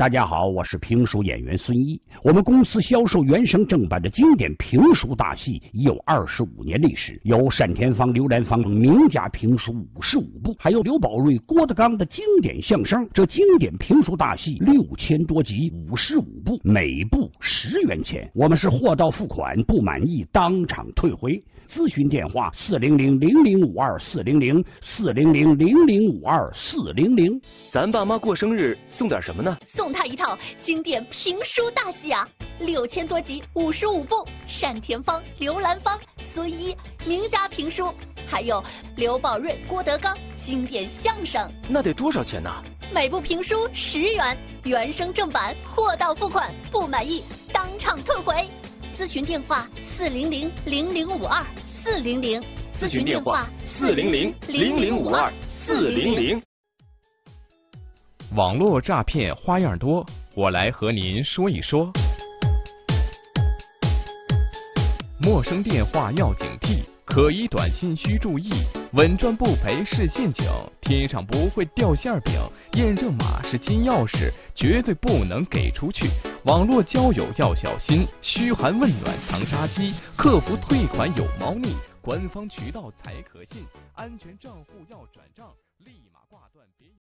大家好，我是评书演员孙一。我们公司销售原声正版的经典评书大戏已有25年历史，有单田芳、刘兰芳名家评书55部，还有刘宝瑞、郭德纲的经典相声。这经典评书大戏6000多集，55部，每部10元钱。我们是货到付款，不满意当场退回。咨询电话400-0052-400，400-0052-400。 咱爸妈过生日送点什么呢？ 送他一套经典评书大戏啊，6000多集，55部，单田芳、刘兰芳、孙一名家评书，还有刘宝瑞、郭德纲经典相声。 那得多少钱呢？ 每部评书10元，原声正版，货到付款，不满意当场退回。咨询电话400-0052-400， 咨询电话400-0052-400。 网络诈骗花样多，我来和您说一说。陌生电话要警惕，可疑短信需注意，稳赚不赔是陷阱，天上不会掉馅饼，验证码是金钥匙，绝对不能给出去。网络交友要小心，嘘寒问暖藏杀机，客服退款有猫腻，官方渠道才可信，安全账户要转账，立马挂断别。